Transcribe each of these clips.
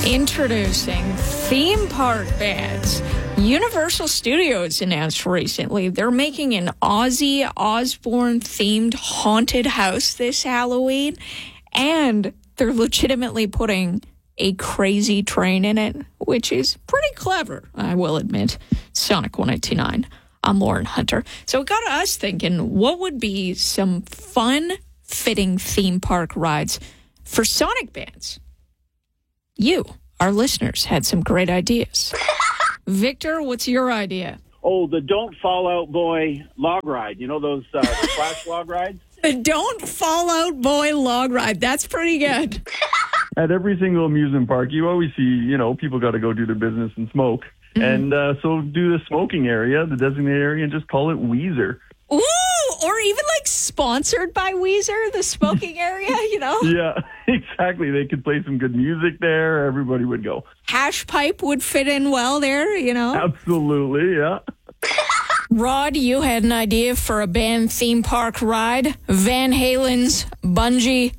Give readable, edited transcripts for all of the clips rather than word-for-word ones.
Introducing theme park bands. Universal Studios announced recently they're making an Ozzy Osbourne themed haunted house this Halloween, and they're legitimately putting a crazy train in it, which is pretty clever, I will admit. Sonic 189. I'm Lauren Hunter. So it got us thinking, what would be some fun, fitting theme park rides for Sonic bands? You, our listeners, had some great ideas. Victor, what's your idea? Oh, the Don't Fall Out Boy log ride. You know those Flash log rides? The Don't Fall Out Boy log ride. That's pretty good. At every single amusement park, you always see, people got to go do their business and smoke. Mm-hmm. And so do the smoking area, the designated area, and just call it Weezer. Ooh, or even sponsored by Weezer, the smoking area, Yeah, exactly. They could play some good music there. Everybody would go. Hash pipe would fit in well there, Absolutely, yeah. Rod, you had an idea for a band theme park ride. Van Halen's Bungee.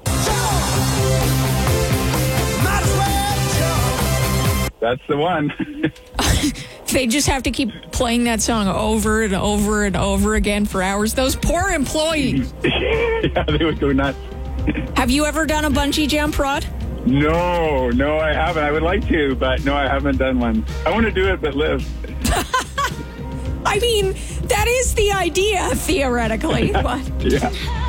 That's the one. They just have to keep playing that song over and over and over again for hours. Those poor employees. Yeah, they would go nuts. Have you ever done a bungee jump, Rod? No, I haven't. I would like to, but no, I haven't done one. I want to do it, but live. I mean, that is the idea, theoretically. But Yeah.